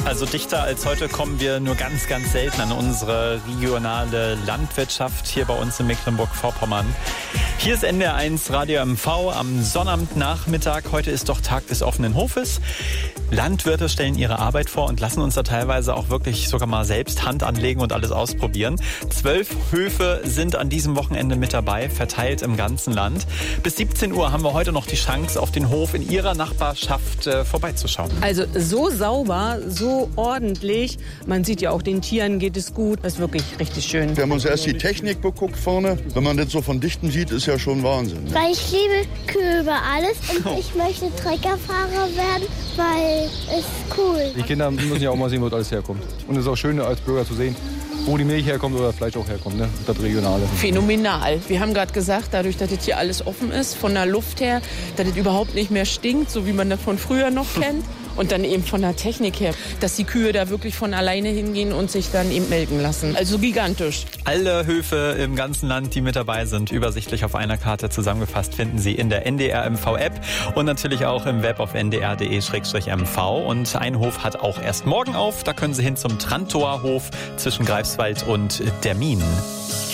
Also dichter als heute kommen wir nur ganz, ganz selten an unsere regionale Landwirtschaft hier bei uns in Mecklenburg-Vorpommern. Hier ist NDR1 Radio MV am Sonnabendnachmittag. Heute ist doch Tag des offenen Hofes. Landwirte stellen ihre Arbeit vor und lassen uns da teilweise auch wirklich sogar mal selbst Hand anlegen und alles ausprobieren. 12 Höfe sind an diesem Wochenende mit dabei, verteilt im ganzen Land. Bis 17 Uhr haben wir heute noch die Chance, auf den Hof in Ihrer Nachbarschaft vorbeizuschauen. Also so sauber, so ordentlich. Man sieht ja auch, den Tieren geht es gut. Das ist wirklich richtig schön. Wir haben uns erst die Technik beguckt vorne. Wenn man das so von Dichten sieht, ist ja schon Wahnsinn. Weil ich liebe Kühe über alles und ich möchte Treckerfahrer werden, weil es cool. Die Kinder müssen ja auch mal sehen, wo das alles herkommt. Und es ist auch schön als Bürger zu sehen, wo die Milch herkommt oder Fleisch auch herkommt, ne? Das Regionale. Phänomenal. Wir haben gerade gesagt, dadurch, dass das hier alles offen ist, von der Luft her, dass es überhaupt nicht mehr stinkt, so wie man das von früher noch kennt. Und dann eben von der Technik her, dass die Kühe da wirklich von alleine hingehen und sich dann eben melken lassen. Also gigantisch. Alle Höfe im ganzen Land, die mit dabei sind, übersichtlich auf einer Karte zusammengefasst, finden Sie in der NDR MV-App und natürlich auch im Web auf ndr.de/mv. Und ein Hof hat auch erst morgen auf. Da können Sie hin zum Trantorhof zwischen Greifswald und Dermin.